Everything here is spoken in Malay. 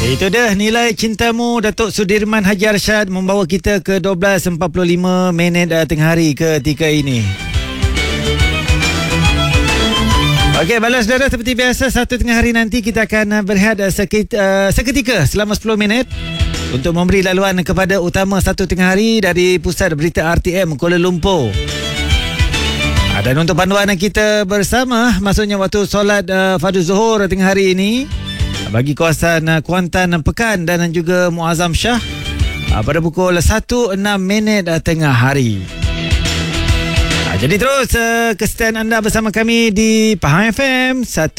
Itu dah nilai cintamu. Datuk Sudirman Haji Arsyad membawa kita ke 12.45 tengah hari ketika ini. Okey, balas saudara, seperti biasa satu tengah hari nanti kita akan berehat seketika selama 10 minit untuk memberi laluan kepada utama satu tengah hari dari Pusat Berita RTM Kuala Lumpur. Dan untuk panduan kita bersama, maksudnya waktu solat fardu zuhur tengah hari ini bagi kawasan Kuantan Pekan dan juga Muazzam Shah pada pukul 1.06 tengah hari. Jadi terus kesetiaan anda bersama kami di Pahang FM